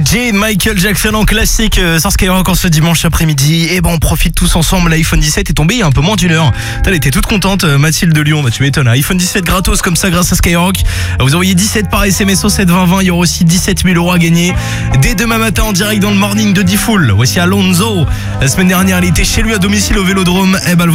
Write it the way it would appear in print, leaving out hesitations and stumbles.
Jay, Michael Jackson en classique sur Skyrock en ce dimanche après-midi. Et ben on profite tous ensemble. L'iPhone 17 est tombé il y a un peu moins d'une heure. Elle était toute contente, Mathilde de Lyon. Bah tu m'étonnes. iPhone 17 gratos comme ça grâce à Skyrock. Vous envoyez 17 par SMS au 7 20 20. Il y aura aussi 17 000 € à gagner. Dès demain matin en direct dans le morning de Diffoul. Voici Alonso. La semaine dernière, elle était chez lui à domicile au Vélodrome. Eh ben